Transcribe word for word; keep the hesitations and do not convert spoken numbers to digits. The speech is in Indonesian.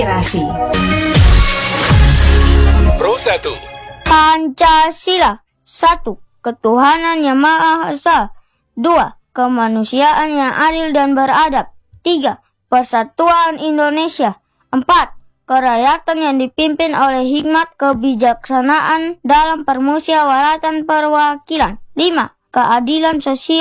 Inspirasi. Pro satu. Pancasila. Satu. Ketuhanan yang Maha Esa. Dua. Kemanusiaan yang adil dan beradab. Tiga. Persatuan Indonesia. Empat. Kerakyatan yang dipimpin oleh hikmat kebijaksanaan dalam permusyawaratan perwakilan. Lima. Keadilan sosial